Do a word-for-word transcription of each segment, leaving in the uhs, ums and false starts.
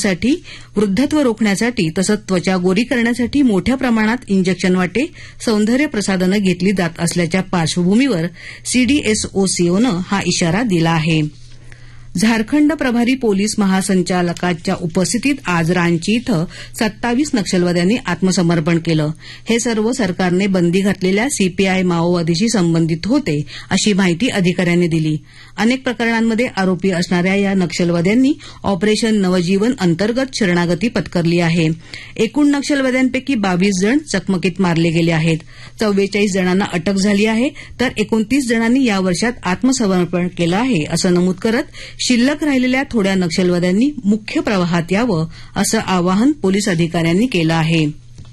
वाढीसाठी, वृद्धत्व रोखण्यासाठी तसंच त्वचा गोरी करण्यासाठी मोठ्या प्रमाणात इंजेक्शन वाटे सौंदर्य प्रसाधनं घेतली जात असल्याच्या पार्श्वभूमीवर सीडीएसओसीओनं हा इशारा दिला आहे. झारखंड प्रभारी पोलीस महासंचालकाच्या उपस्थितीत आज रांची इथं सत्तावीस नक्षलवाद्यांनी आत्मसमर्पण केलं. हे सर्व सरकारने बंदी घातलेल्या सीपीआय माओवादीशी संबंधित होते, अशी माहिती अधिकाऱ्यांनी दिली. अनेक प्रकरणांमध्ये आरोपी असणाऱ्या या नक्षलवाद्यांनी ऑपरेशन नवजीवन अंतर्गत शरणागती पत्करली आहे. एकूण नक्षलवाद्यांपैकी बावीस जण चकमकीत मारले गेले आहेत. चव्वेचाळीस जणांना अटक झाली आहे, तर एकोणतीस जणांनी या वर्षात आत्मसमर्पण केलं आहे, असं नमूद करत शिल्लक राहिलेल्या थोड्या नक्षलवाद्यांनी मुख्य प्रवाहात यावं, असं आवाहन पोलीस अधिकाऱ्यांनी केलं आहे.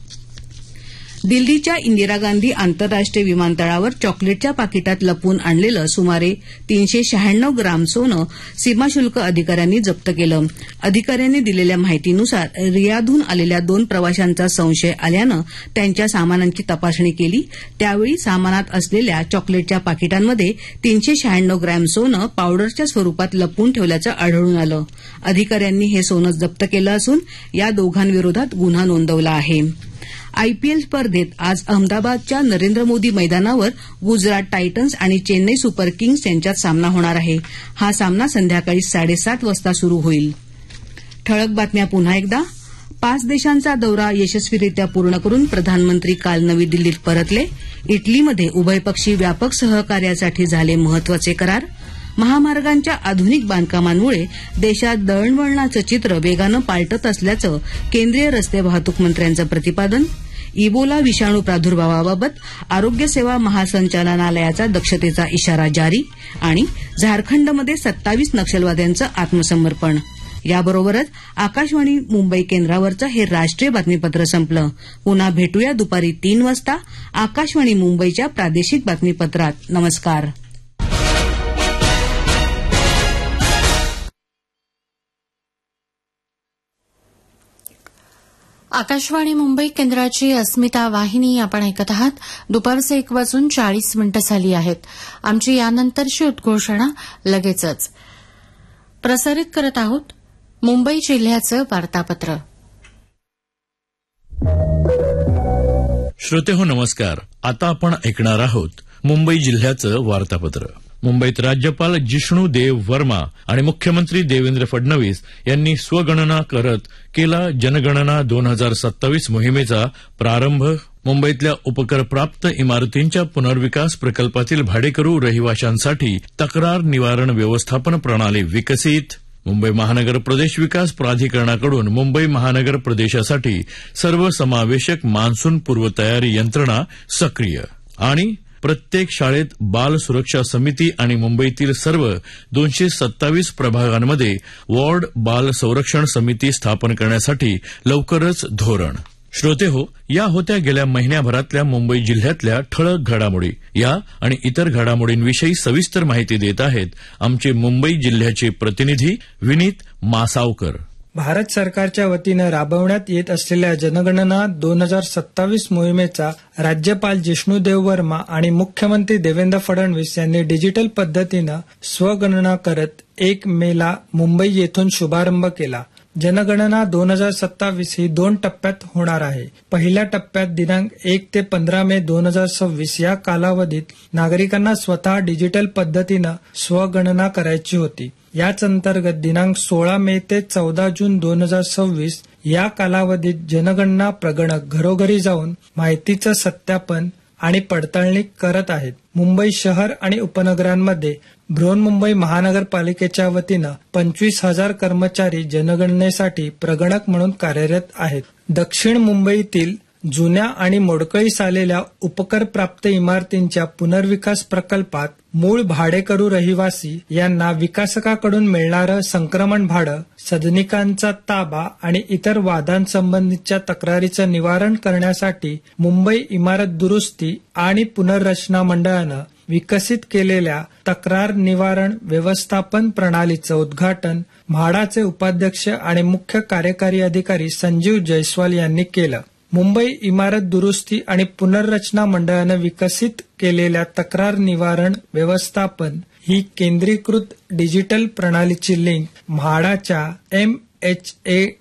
दिल्लीच्या इंदिरा गांधी आंतरराष्ट्रीय विमानतळावर चॉकलेटच्या पाकिटात लपवून आणलेलं सुमारे तीनशे शहाण्णव ग्राम सोनं सीमाशुल्क अधिकाऱ्यांनी जप्त केलं. अधिकाऱ्यांनी दिलेल्या माहितीनुसार रियाधहून आलेल्या दोन प्रवाशांचा संशय आल्यानं त्यांच्या सामानांची तपासणी केली. त्यावेळी सामानात असलेल्या चॉकलेटच्या पाकिटांमध्ये तीनशे शहाण्णव ग्रॅम सोनं पावडरच्या स्वरूपात लपवून ठेवल्याचं आढळून आलं. अधिकाऱ्यांनी हे सोनं जप्त केलं असून या दोघांविरोधात गुन्हा नोंदवला आहे. आयपीएल स्पर्धेत आज अहमदाबादच्या नरेंद्र मोदी मैदानावर गुजरात टायटन्स आणि चेन्नई सुपर किंग्स यांच्यात सामना होणार आहे. हा सामना संध्याकाळी साडेसात वाजता सुरू होईल. ठळक बातम्या पुन्हा एकदा. पाच देशांचा दौरा यशस्वीरित्या पूर्ण करून प्रधानमंत्री काल नवी दिल्लीत परतले. इटलीमध्ये उभयपक्षी व्यापक सहकार्यासाठी झाले महत्वाचे करार. महामार्गांच्या आधुनिक बांधकामांमुळे देशात दळणवळणाचं चित्र वेगानं पालटत असल्याचं केंद्रीय रस्ते वाहतूक मंत्र्यांचं प्रतिपादन. इबोला विषाणू प्रादुर्भावाबाबत आरोग्य सेवा महासंचालनालयाचा दक्षतेचा इशारा जारी. आणि झारखंडमध्ये सत्तावीस नक्षलवाद्यांचं आत्मसमर्पण. याबरोबरच आकाशवाणी मुंबई केंद्रावरचं हे राष्ट्रीय बातमीपत्र संपलं. पुन्हा भेटूया दुपारी तीन वाजता आकाशवाणी मुंबईच्या प्रादेशिक बातमीपत्रात. नमस्कार. आकाशवाणी मुंबई केंद्राची अस्मिता वाहिनी आपण ऐकत आहात. दुपारचे एक वाजून चाळीस मिनिटं झाली आहेत. आमची यानंतरची उद्घोषणा लगेचच. प्रसारित करत आहोत मुंबई जिल्ह्याचं वार्तापत्र. श्रोतेहो नमस्कार. आता आपण ऐकणार आहोत मुंबई जिल्ह्याचं वार्तापत्र. मुंबईत राज्यपाल जिष्णू देव वर्मा आणि मुख्यमंत्री देवेंद्र फडणवीस यांनी स्वगणना करत केला जनगणना दोन हजार सत्तावीस मोहिमेचा प्रारंभ. मुंबईतल्या उपकरप्राप्त इमारतींच्या पुनर्विकास प्रकल्पातील भाडेकरू रहिवाशांसाठी तक्रार निवारण व्यवस्थापन प्रणाली विकसित. मुंबई महानगर प्रदेश विकास प्राधिकरणाकडून मुंबई महानगर प्रदेशासाठी सर्वसमावेशक मान्सून पूर्वतयारी यंत्रणा सक्रिय. आणि प्रत्येक शाळेत बाल सुरक्षा समिती आणि मुंबईतील सर्व दोनशे सत्तावीस प्रभागांमध्ये वॉर्ड बाल संरक्षण समिती स्थापन करण्यासाठी लवकरच धोरण. श्रोतेहो, या होत्या गेल्या महिन्याभरातल्या मुंबई जिल्ह्यातल्या ठळक घडामोडी. या आणि इतर घडामोडींविषयी सविस्तर माहिती देत आहेत आमचे मुंबई जिल्ह्याचे प्रतिनिधी विनीत मासावकर. भारत सरकारच्या वतीनं राबवण्यात येत असलेल्या जनगणना दोन हजार सत्तावीस मोहिमेचा राज्यपाल जिष्णूदेव वर्मा आणि मुख्यमंत्री देवेंद्र फडणवीस यांनी डिजिटल पद्धतीनं स्वगणना करत एक मेला मुंबई येथून शुभारंभ केला. जनगणना दोन हजार सत्तावीस ही दोन टप्प्यात होणार आहे. पहिल्या टप्प्यात दिनांक एक ते पंधरा मे दोन हजार सव्वीस या कालावधीत नागरिकांना स्वतः डिजिटल पद्धतीनं स्वगणना करायची होती. याच अंतर्गत दिनांक सोळा मे ते चौदा जून दोन हजार सव्वीस या कालावधीत जनगणना प्रगणक घरोघरी जाऊन माहितीचं सत्यापन आणि पडताळणी करत आहेत. मुंबई शहर आणि उपनगरांमध्ये बृहन्मुंबई महानगरपालिकेच्या वतीनं पंचवीस हजार कर्मचारी जनगणनेसाठी प्रगणक म्हणून कार्यरत आहेत. दक्षिण मुंबईतील जुन्या आणि मोडकळीस आलेल्या उपकरप्राप्त इमारतींच्या पुनर्विकास प्रकल्पात मूळ भाडेकरू रहिवासी यांना विकासकाकडून मिळणारं संक्रमण भाडं, सदनिकांचा ताबा आणि इतर वादांसंबंधीच्या तक्रारीचं निवारण करण्यासाठी मुंबई इमारत दुरुस्ती आणि पुनर्रचना मंडळानं विकसित केलेल्या तक्रार निवारण व्यवस्थापन प्रणालीचं उद्घाटन म्हाडाचे उपाध्यक्ष आणि मुख्य कार्यकारी अधिकारी संजीव जयस्वाल यांनी केलं. मुंबई इमारत दुरुस्ती आणि पुनर्रचना मंडळानं विकसित केलेल्या तक्रार निवारण व्यवस्थापन ही केंद्रीकृत डिजिटल प्रणालीची लिंक म्हाडाच्या एम एच ए